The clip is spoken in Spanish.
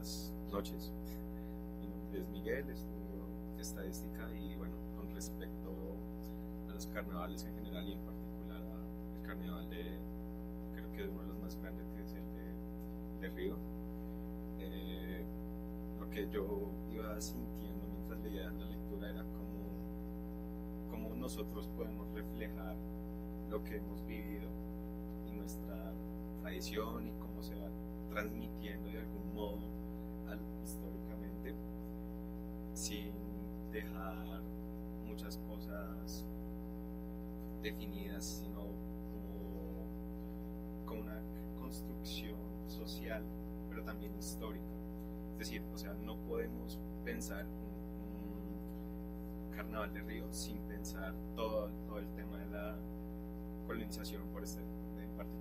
buenas noches. Mi nombre es Miguel, estudio estadística y bueno, con respecto a los carnavales en general y en particular al carnaval creo que uno de los más grandes que es el de Río, lo que yo iba sintiendo mientras leía la lectura era cómo nosotros podemos reflejar lo que hemos vivido y nuestra tradición y cómo se va transmitiendo de algún modo históricamente sin dejar muchas cosas definidas, sino como una construcción social, pero también histórica. Es decir, o sea, no podemos pensar un carnaval de Río sin pensar todo el tema de la colonización